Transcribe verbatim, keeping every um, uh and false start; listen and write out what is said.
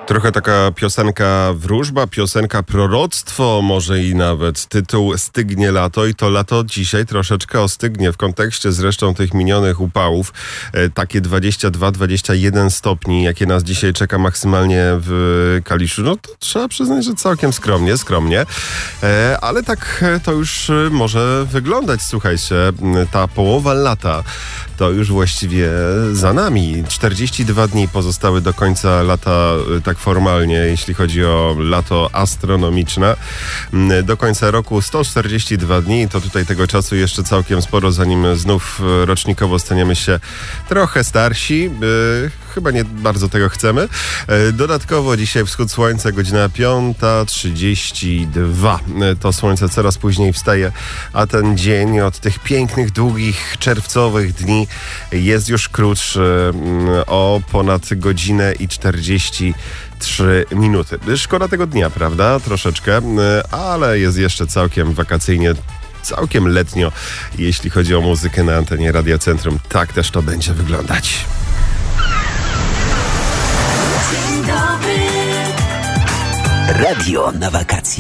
Trochę taka piosenka wróżba, piosenka proroctwo, może i nawet tytuł Stygnie lato i to lato dzisiaj troszeczkę ostygnie w kontekście zresztą tych minionych upałów. E, takie dwadzieścia dwa dwadzieścia jeden stopni, jakie nas dzisiaj czeka maksymalnie w Kaliszu, no to trzeba przyznać, że całkiem skromnie, skromnie. E, ale tak to już może wyglądać, słuchajcie, ta połowa lata to już właściwie za nami. czterdzieści dwa dni pozostały do końca lata, tak formalnie, jeśli chodzi o lato astronomiczne. Do końca roku sto czterdzieści dwa dni, to tutaj tego czasu jeszcze całkiem sporo, zanim znów rocznikowo staniemy się trochę starsi. Chyba nie bardzo tego chcemy. Dodatkowo dzisiaj wschód słońca, godzina piąta trzydzieści dwa. To słońce coraz później wstaje, a ten dzień od tych pięknych, długich, czerwcowych dni jest już krótszy o ponad godzinę i czterdzieści trzy minuty. Szkoda tego dnia, prawda? Troszeczkę, ale jest jeszcze całkiem wakacyjnie, całkiem letnio, jeśli chodzi o muzykę na antenie Radia Centrum. Tak też to będzie wyglądać. Radio na wakacje.